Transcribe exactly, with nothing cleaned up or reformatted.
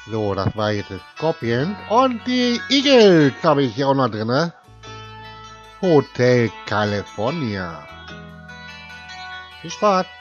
So, das war jetzt das Scorpion. Und die Eagles habe ich hier auch noch drin. Ne? Hotel California. Viel Spaß.